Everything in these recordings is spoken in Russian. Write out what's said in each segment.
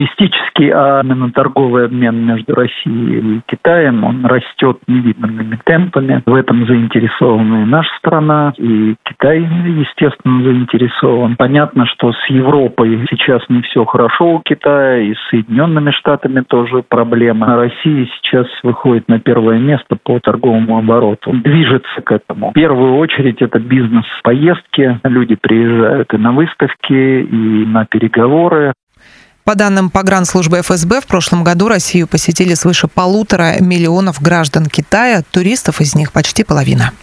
статистически, а именно торговый обмен между Россией и Китаем, он растет невиданными темпами. В этом заинтересована и наша страна, и Китай, естественно, заинтересован. Понятно, что с Европой сейчас не все хорошо у Китая, и с Соединенными Штатами тоже проблемы. А Россия сейчас выходит на первое место по торговому обороту. Движется к этому. В первую очередь это бизнес-поездки. Люди приезжают и на выставки, и на переговоры. По данным погранслужбы ФСБ, в прошлом году Россию посетили свыше 1,5 миллиона граждан Китая. Туристов из них почти половина.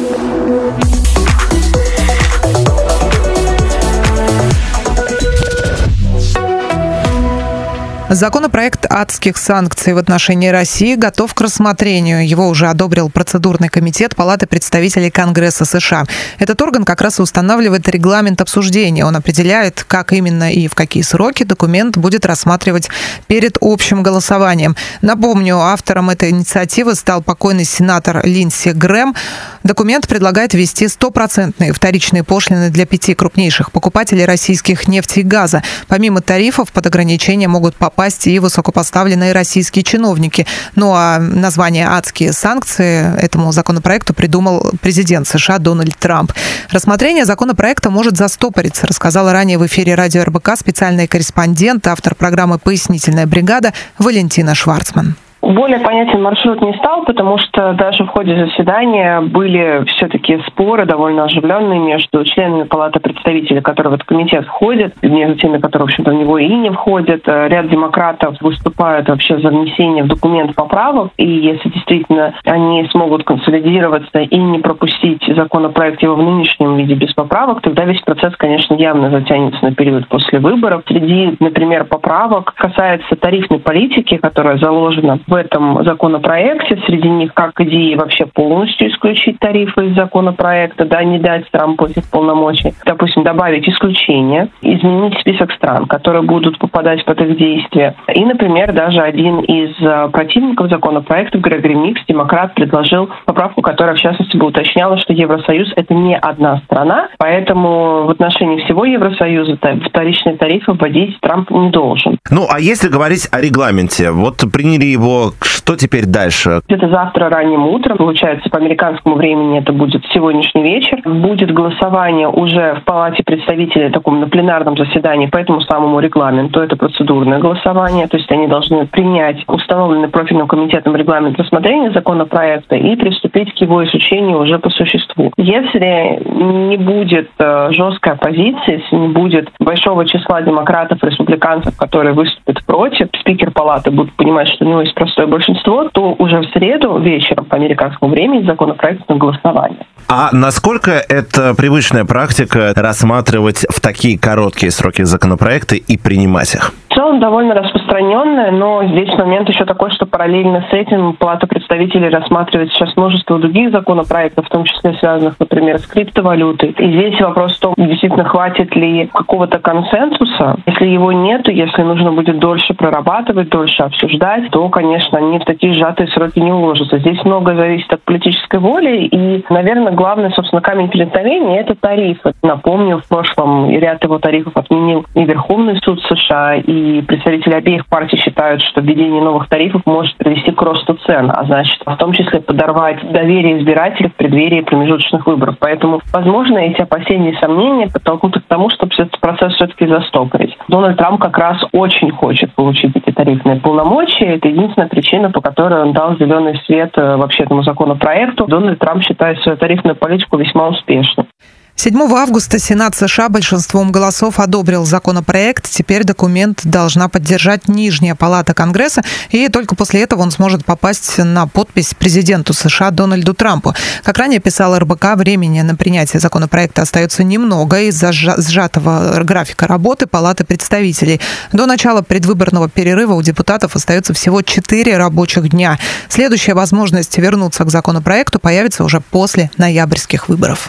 Законопроект адских санкций в отношении России готов к рассмотрению. Его уже одобрил процедурный комитет Палаты представителей Конгресса США. Этот орган как раз и устанавливает регламент обсуждения. Он определяет, как именно и в какие сроки документ будет рассматривать перед общим голосованием. Напомню, автором этой инициативы стал покойный сенатор Линдси Грэм. Документ предлагает ввести 100% вторичные пошлины для 5 крупнейших покупателей российских нефти и газа. Помимо тарифов под ограничения могут попасть и высокопоставленные российские чиновники. Ну а название «адские санкции» этому законопроекту придумал президент США Дональд Трамп. Рассмотрение законопроекта может застопориться, рассказала ранее в эфире радио РБК специальный корреспондент, автор программы «Пояснительная бригада» Валентина Шварцман. Более понятен маршрут не стал, потому что даже в ходе заседания были все-таки споры довольно оживленные между членами Палаты представителей, которые в этот комитет входят, между теми, которые, в общем-то, в него и не входят. Ряд демократов выступают вообще за внесение в документ поправок, и если действительно они смогут консолидироваться и не пропустить законопроект его в нынешнем виде без поправок, тогда весь процесс, конечно, явно затянется на период после выборов. Среди, например, поправок касается тарифной политики, которая заложена в этом законопроекте. Среди них как идеи вообще полностью исключить тарифы из законопроекта, не дать Трампу этих полномочий. Допустим, добавить исключения, изменить список стран, которые будут попадать под их действие. И, например, даже один из противников законопроекта, Грегори Микс, демократ, предложил поправку, которая, в частности, бы уточняла, что Евросоюз — это не одна страна, поэтому в отношении всего Евросоюза вторичные тарифы вводить Трамп не должен. А если говорить о регламенте, вот приняли его, что теперь дальше? Это завтра ранним утром, получается, по американскому времени это будет сегодняшний вечер. Будет голосование уже в Палате представителей, таком на пленарном заседании по этому самому регламенту. Это процедурное голосование, то есть они должны принять установленный профильным комитетом регламент рассмотрения законопроекта и приступить к его изучению уже по существу. Если не будет жесткой оппозиции, если не будет большого числа демократов, республиканцев, которые выступят против, спикер Палаты будет понимать, что у него есть простое большинство, то уже в среду вечером по американскому времени законопроект на голосование. А насколько это привычная практика рассматривать в такие короткие сроки законопроекты и принимать их? В целом довольно распространенная, но здесь момент еще такой, что параллельно с этим Палата представителей рассматривает сейчас множество других законопроектов, в том числе связанных, например, с криптовалютой. И здесь вопрос в том, действительно хватит ли какого-то консенсуса. Если его нету, если нужно будет дольше прорабатывать, дольше обсуждать, то, конечно, они в такие сжатые сроки не уложатся. Здесь многое зависит от политической воли, и, наверное, главный, собственно, камень преткновения — это тарифы. Напомню, в прошлом ряд его тарифов отменил и Верховный суд США, и представители обеих партий считают, что введение новых тарифов может привести к росту цен, а значит, в том числе подорвать доверие избирателей в преддверии промежуточных выборов. Поэтому, возможно, эти опасения и сомнения подтолкнут к тому, чтобы этот процесс все-таки застопорить. Дональд Трамп как раз очень хочет получить эти тарифные полномочия. Это единственная причина, по которой он дал зеленый свет вообще этому законопроекту. Дональд Трамп считает свою тарифную политику весьма успешной. 7 августа Сенат США большинством голосов одобрил законопроект. Теперь документ должна поддержать Нижняя палата Конгресса, и только после этого он сможет попасть на подпись президенту США Дональду Трампу. Как ранее писал РБК, времени на принятие законопроекта остается немного из-за сжатого графика работы Палаты представителей. До начала предвыборного перерыва у депутатов остается всего 4 рабочих дня. Следующая возможность вернуться к законопроекту появится уже после ноябрьских выборов.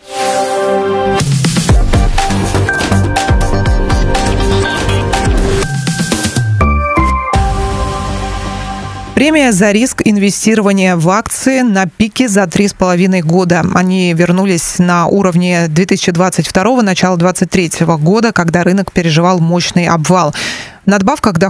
Премия за риск инвестирования в акции на пике за 3,5 года. Они вернулись на уровне 2022 начала 2023 года, когда рынок переживал мощный обвал. надбавках